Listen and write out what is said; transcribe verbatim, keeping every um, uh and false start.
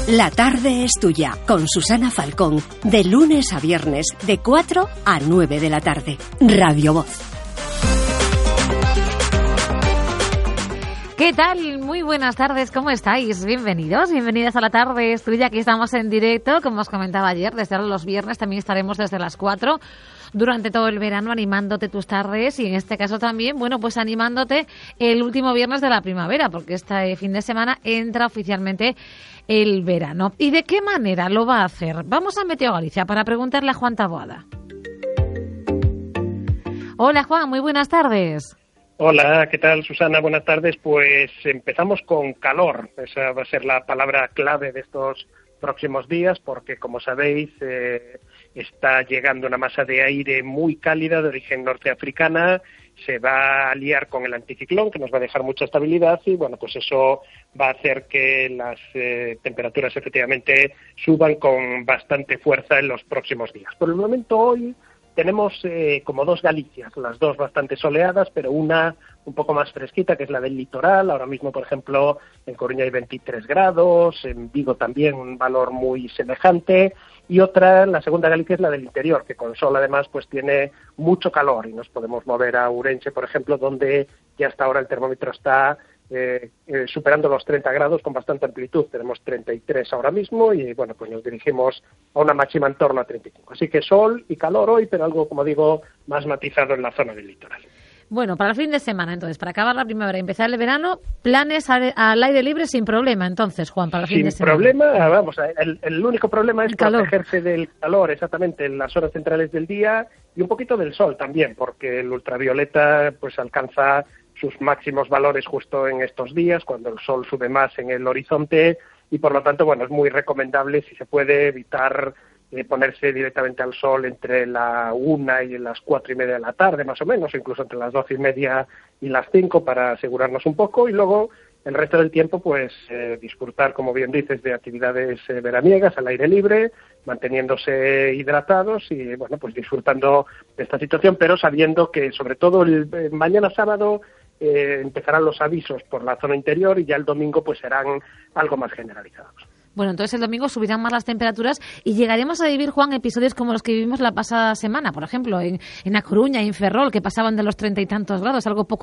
La tarde es tuya, con Susana Falcón, de lunes a viernes, de cuatro a nueve de la tarde. Radio Voz. ¿Qué tal? Muy buenas tardes, ¿cómo estáis? Bienvenidos, bienvenidas a La tarde es tuya, aquí estamos en directo, como os comentaba ayer, desde los viernes también estaremos desde las cuatro, durante todo el verano animándote tus tardes y en este caso también, bueno, pues animándote el último viernes de la primavera, porque este fin de semana entra oficialmente el verano. ¿Y de qué manera lo va a hacer? Vamos a Meteo Galicia para preguntarle a Juan Taboada. Hola Juan, muy buenas tardes. Hola, ¿qué tal, Susana? Buenas tardes. Pues empezamos con calor. Esa va a ser la palabra clave de estos próximos días porque, como sabéis, eh, está llegando una masa de aire muy cálida de origen norteafricana. Se va a liar con el anticiclón, que nos va a dejar mucha estabilidad y, bueno, pues eso va a hacer que las eh, temperaturas efectivamente suban con bastante fuerza en los próximos días. Por el momento, hoy tenemos eh, como dos Galicias, las dos bastante soleadas, pero una un poco más fresquita, que es la del litoral. Ahora mismo, por ejemplo, en Coruña hay veintitrés grados, en Vigo también un valor muy semejante, y otra, la segunda Galicia, es la del interior, que con sol además pues tiene mucho calor, y nos podemos mover a Ourense, por ejemplo, donde ya hasta ahora el termómetro está Eh, eh, superando los treinta grados con bastante amplitud. Tenemos treinta y tres ahora mismo y, bueno, pues nos dirigimos a una máxima en torno a treinta y cinco. Así que sol y calor hoy, pero algo, como digo, más matizado en la zona del litoral. Bueno, para el fin de semana, entonces, para acabar la primavera y empezar el verano, planes al, al aire libre sin problema, entonces, Juan, para el fin de semana. Sin problema, vamos, el, el único problema es protegerse del calor, exactamente, en las horas centrales del día y un poquito del sol también, porque el ultravioleta pues alcanza sus máximos valores justo en estos días, cuando el sol sube más en el horizonte, y por lo tanto, bueno, es muy recomendable, si se puede, evitar eh, ponerse directamente al sol entre la una y las cuatro y media de la tarde, más o menos, incluso entre las doce y media y las cinco, para asegurarnos un poco, y luego el resto del tiempo, pues, eh, disfrutar, como bien dices, de actividades eh, veraniegas al aire libre, manteniéndose hidratados y, bueno, pues disfrutando de esta situación, pero sabiendo que, sobre todo, el eh, mañana sábado, Eh, empezarán los avisos por la zona interior y ya el domingo pues serán algo más generalizados. Bueno, entonces el domingo subirán más las temperaturas y llegaremos a vivir, Juan, episodios como los que vivimos la pasada semana, por ejemplo, en, en A Coruña y en Ferrol, que pasaban de los treinta y tantos grados, algo poco